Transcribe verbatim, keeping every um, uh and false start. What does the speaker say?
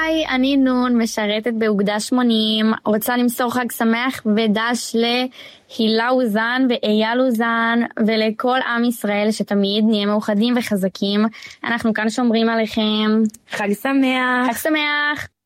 היי, אני נון, משרתת באוגדה שמונים, רוצה למסור חג שמח ודש להילה אוזן ואייל אוזן ולכל עם ישראל שתמיד נהיה מאוחדים וחזקים. אנחנו כאן שומרים עליכם. חג שמח. חג שמח.